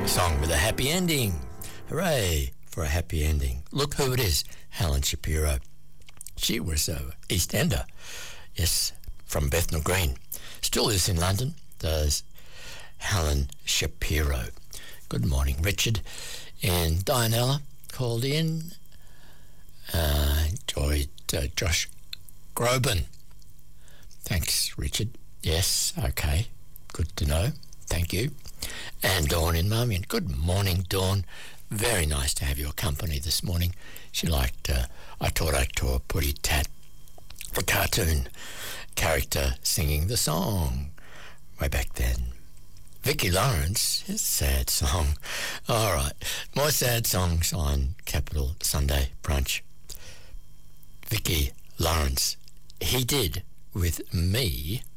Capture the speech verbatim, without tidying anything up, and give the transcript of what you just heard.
Song with a happy ending. Hooray for a happy ending. Look who it is, Helen Shapiro. She was a East Ender, yes, from Bethnal Green. Still lives in London, does Helen Shapiro. Good morning, Richard. And Dianella called in. Uh, enjoyed uh, Josh Groban. Thanks, Richard. Yes, okay. Good to know. Thank you. And Dawn in Marmion. Good morning, Dawn. Very nice to have your company this morning. She liked, uh, I taught her to a Putty Tat, the cartoon character singing the song way back then. Vicky Lawrence, his sad song. All right, more sad songs on Capital Sunday Brunch. Vicky Lawrence, he did with me